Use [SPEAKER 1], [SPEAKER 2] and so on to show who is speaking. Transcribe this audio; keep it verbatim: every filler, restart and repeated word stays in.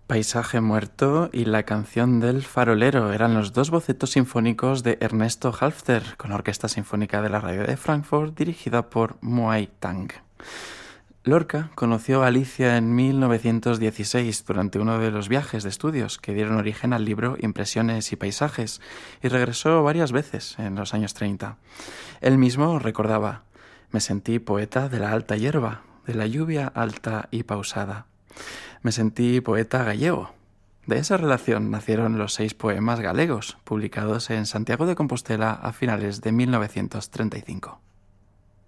[SPEAKER 1] Paisaje muerto y La canción del farolero eran los dos bocetos sinfónicos de Ernesto Halffter, con la Orquesta Sinfónica de la Radio de Frankfurt, dirigida por Muay Tang. Lorca conoció a Alicia en mil novecientos dieciséis durante uno de los viajes de estudios que dieron origen al libro Impresiones y paisajes, y regresó varias veces en los años treinta. Él mismo recordaba: me sentí poeta de la alta hierba, de la lluvia alta y pausada. Me sentí poeta gallego. De esa relación nacieron los seis poemas galegos, publicados en Santiago de Compostela a finales de mil novecientos treinta y cinco.